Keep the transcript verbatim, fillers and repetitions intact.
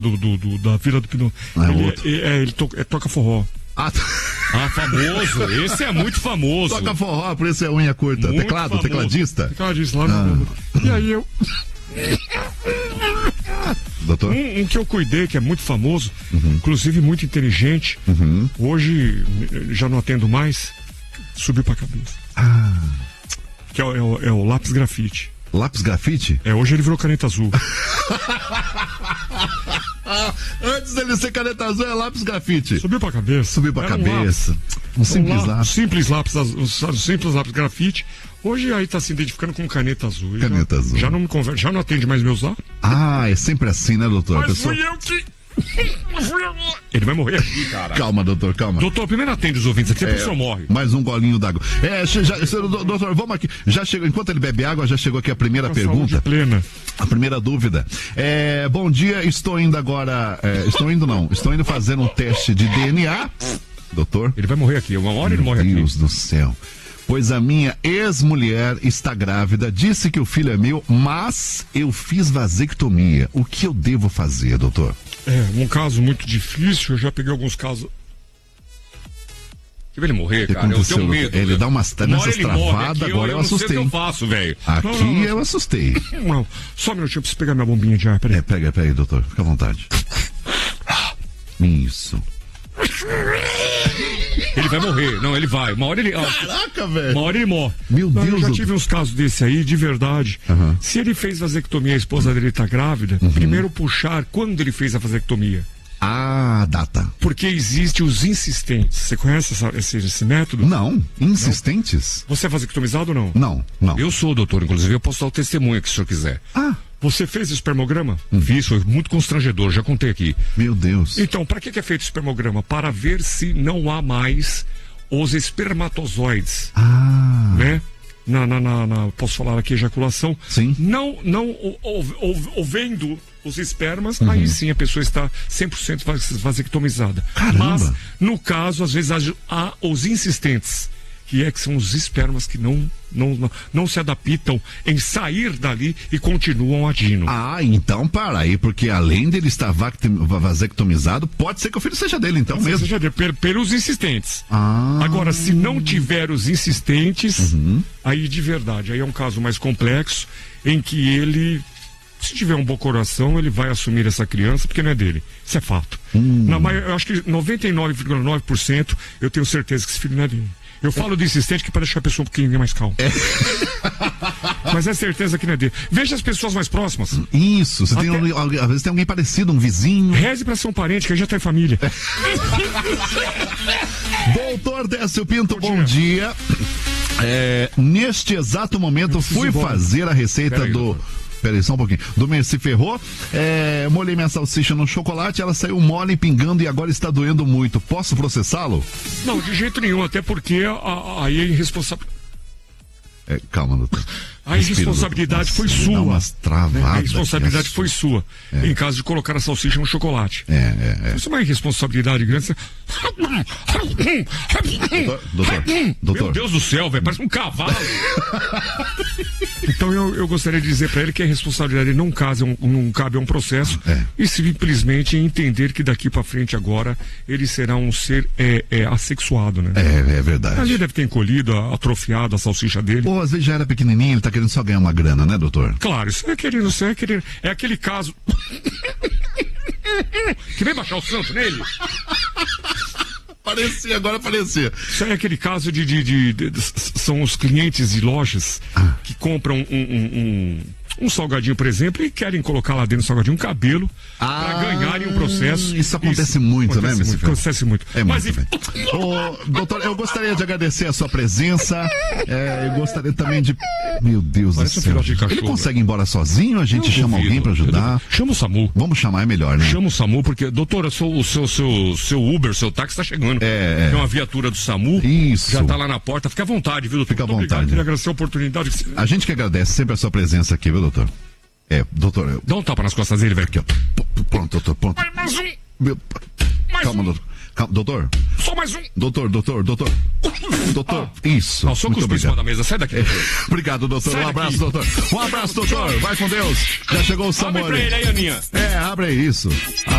do, do, do, da Vila do Pino. Não é ele, outro. é, é, ele, to, é, toca forró. Ah, Ah, famoso. Esse é muito famoso. toca forró, por isso é unha curta. Muito Teclado, famoso. tecladista? Tecladista lá no... Ah. E aí eu... Doutor? Um, um que eu cuidei, que é muito famoso, Uhum. inclusive muito inteligente. Uhum. Hoje já não atendo mais. Subiu pra cabeça. Ah. Que é, o- é o- é o lápis grafite. Lápis grafite? É, hoje ele virou caneta azul. Antes dele ser caneta azul, é lápis grafite. Subiu pra cabeça. Subiu pra Era um cabeça. Um Um simples lá- lápis. Simples lápis, azul- um simples lápis grafite. Hoje aí tá se identificando com caneta azul. E Caneta já, azul. Já não me conversa, já não atende mais meus lápis. Ah, é sempre assim, né, doutor? A Mas pessoa- fui eu que. Fui eu. Ele vai morrer aqui, cara. Calma, doutor, calma. Doutor, primeiro atende os ouvintes aqui, depois É, o senhor morre. mais um golinho d'água. É, che- já, se- do- doutor, vamos aqui. Já chegou, enquanto ele bebe água, já chegou aqui a primeira Com a pergunta. saúde plena. A primeira dúvida. É, bom dia, estou indo agora. é, estou indo não, estou indo fazer um teste de D N A. Doutor? Ele vai morrer aqui. Uma hora ele morre Meu aqui. Deus do céu. Pois a minha ex-mulher está grávida, disse que o filho é meu, mas eu fiz vasectomia. O que eu devo fazer, doutor? É, um caso muito difícil, eu já peguei alguns casos. Que ele morrer, O que cara, eu aconteceu, tenho medo. ele velho. dá umas- Uma hora nessas ele morre travadas, aqui, agora eu não sei o assustei. que eu faço, velho. Aqui Não, não, não. eu assustei. Não, só um minutinho, eu preciso pegar minha bombinha de ar, peraí. É, pega, pega aí, doutor, fica à vontade. Isso. Ele vai morrer, não, ele vai. Uma hora ele. ó, Caraca, velho. Uma hora ele morre. Meu Não, Deus Eu já do- tive uns casos desse aí, de verdade. Aham. Se ele fez vasectomia e a esposa dele tá grávida, Uhum. primeiro puxar quando ele fez a vasectomia. Ah, data. Porque existe os insistentes. Você conhece essa- esse, esse método? Não, insistentes? Você é vasectomizado ou não? Não, não. Eu sou, doutor, inclusive eu posso dar o testemunho que o senhor quiser. Ah, Você fez espermograma? Fiz, foi muito constrangedor, já contei aqui. meu Deus. Então, para que que é feito o espermograma? Para ver se não há mais os espermatozoides, Ah, né? Na, na, na, na- posso falar aqui, ejaculação? Sim. Não, não ou, ou, ou- ou vendo os espermas, Uhum. aí sim a pessoa está cem por cento vas- vasectomizada. Caramba. Mas, no caso, às vezes há, há os insistentes, que é que são os espermas que não, não, não, não se adaptam em sair dali e continuam agindo. ah, então para aí, porque além dele estar vactem- vasectomizado, pode ser que o filho seja dele, então mesmo. Seja de- per- pelos insistentes. Ah. Agora, se não tiver os insistentes, Uhum. aí de verdade, aí é um caso mais complexo, em que ele, se tiver um bom coração, ele vai assumir essa criança, porque não é dele. Isso é fato. Hum. Na mai- eu acho que noventa e nove vírgula nove por cento eu tenho certeza que esse filho não é dele. Eu falo de insistente que para deixar a pessoa um pouquinho mais calma. Mas é certeza que não é dele. Veja as pessoas mais próximas. Isso, você tem Até- um- alguém- às vezes tem alguém parecido, um vizinho. Reze para ser um parente, que aí já tá em família. Doutor Décio Pinto, bom, Bom dia. É, neste exato momento, preciso fui ir embora. fazer a receita Pera aí, do. doutor. Peraí, só um pouquinho. Do Merci Ferrou. É, molhei minha salsicha no chocolate, ela saiu mole, pingando e agora está doendo muito. Posso processá-lo? Não, de jeito nenhum, até porque a- a- aí é irresponsabilidade. É, calma, doutor. A Respira, irresponsabilidade doutor. foi Nossa, sua. dá umas travadas Né? A aqui, responsabilidade é foi sua. Em caso de colocar a salsicha no chocolate. É, é, é. Isso é uma irresponsabilidade grande. Você... Doutor, doutor, Meu doutor. Deus do céu, velho, parece um cavalo. Então eu, eu gostaria de dizer pra ele que a responsabilidade não, cabe a um, não cabe a um processo É. e simplesmente entender que daqui pra frente agora ele será um ser é, é, assexuado, né? É, é verdade. Ali deve ter encolhido, a- atrofiado a salsicha dele. Pô, às vezes já era pequenininho, ele tá querendo só ganhar uma grana, né, doutor? Claro, isso é querendo, isso é querendo. É aquele caso. Que vem baixar o santo nele. Parecia, agora parecia. Isso é aquele caso de. de, de- de- de- são os clientes de lojas que compram um, um, um, um salgadinho, por exemplo, e querem colocar lá dentro do salgadinho um cabelo Ah, para ganharem um processo. isso acontece muito, né, acontece Messi muito, Ferro? acontece muito. É Mas muito enfim, bem. Ô, doutor, eu gostaria de agradecer a sua presença. É, eu gostaria também de. Meu Deus Parece do um céu. filhote de cachorro. Ele consegue ir embora sozinho? A gente eu chama duvido, alguém pra eu ajudar? duvido. Chama o SAMU. Vamos chamar, é melhor, né? Chama o SAMU, porque, doutora, seu, o seu, seu, seu Uber, seu táxi está chegando. É, é. Tem uma viatura do SAMU. Isso. Já está lá na porta. Fica à vontade, viu, doutor? Fica à Muito obrigado. vontade. Queria agradecer a oportunidade. que você- A gente que agradece sempre a sua presença aqui, viu, doutor? É, doutor. Eu... Dá um tapa nas costas dele, velho. Aqui, ó. P- Pronto, doutor, pronto. Mais um. Meu- Mais Calma, um. doutor. Calma, doutor. Só mais um. Doutor, doutor, doutor. Doutor, ah. isso. Não, só com os dois em cima da mesa. Sai daqui. Obrigado, doutor. Sai um abraço, daqui. doutor. Um abraço, doutor. Vai com Deus. Já chegou o Samuel. Abre pra ele aí, Aninha. É, abre aí isso.